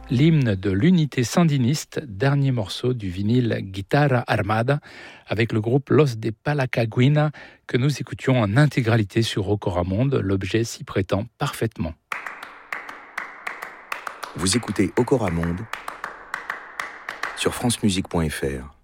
l'hymne de l'unité sandiniste, dernier morceau du vinyle Guitarra Armada, avec le groupe Los de Palacaguina, que nous écoutions en intégralité sur Ocoramonde. L'objet s'y prétend parfaitement. Vous écoutez Ocoramonde sur francemusique.fr.